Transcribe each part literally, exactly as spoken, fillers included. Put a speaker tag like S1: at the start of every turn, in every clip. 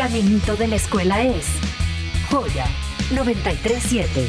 S1: caminito de la escuela es Joya noventa y tres punto siete.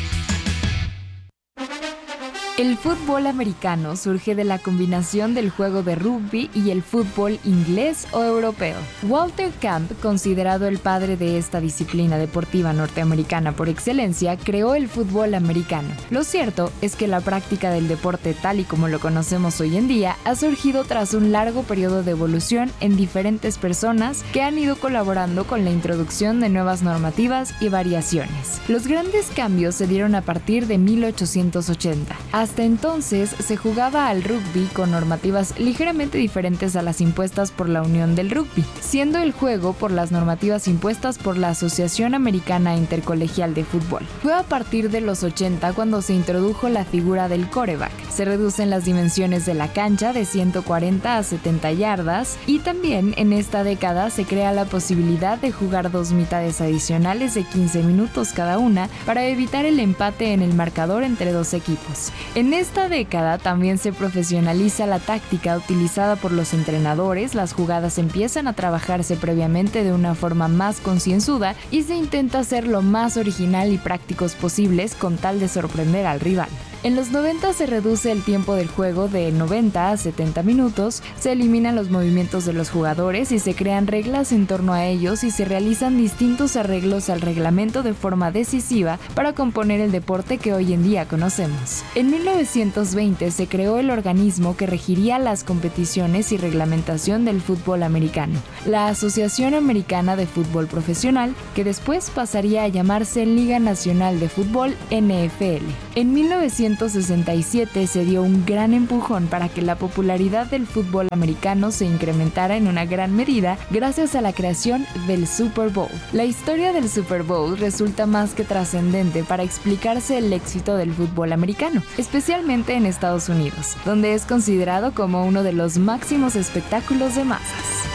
S2: El fútbol americano surge de la combinación del juego de rugby y el fútbol inglés o europeo. Walter Camp, considerado el padre de esta disciplina deportiva norteamericana por excelencia, creó el fútbol americano. Lo cierto es que la práctica del deporte tal y como lo conocemos hoy en día ha surgido tras un largo periodo de evolución en diferentes personas que han ido colaborando con la introducción de nuevas normativas y variaciones. Los grandes cambios se dieron a partir de mil ochocientos ochenta. Hasta entonces se jugaba al rugby con normativas ligeramente diferentes a las impuestas por la Unión del Rugby, siendo el juego por las normativas impuestas por la Asociación Americana Intercolegial de Fútbol. Fue a partir de los ochenta cuando se introdujo la figura del quarterback. Se reducen las dimensiones de la cancha de ciento cuarenta a setenta yardas y también en esta década se crea la posibilidad de jugar dos mitades adicionales de quince minutos cada una para evitar el empate en el marcador entre dos equipos. En esta década también se profesionaliza la táctica utilizada por los entrenadores, las jugadas empiezan a trabajarse previamente de una forma más concienzuda y se intenta ser lo más original y prácticos posibles con tal de sorprender al rival. En los noventa se reduce el tiempo del juego de noventa a setenta minutos, se eliminan los movimientos de los jugadores y se crean reglas en torno a ellos y se realizan distintos arreglos al reglamento de forma decisiva para componer el deporte que hoy en día conocemos. En mil novecientos veinte se creó el organismo que regiría las competiciones y reglamentación del fútbol americano, la Asociación Americana de Fútbol Profesional, que después pasaría a llamarse Liga Nacional de Fútbol N F L. En mil novecientos sesenta y siete se dio un gran empujón para que la popularidad del fútbol americano se incrementara en una gran medida gracias a la creación del Super Bowl. La historia del Super Bowl resulta más que trascendente para explicarse el éxito del fútbol americano, especialmente en Estados Unidos, donde es considerado como uno de los máximos espectáculos de masas.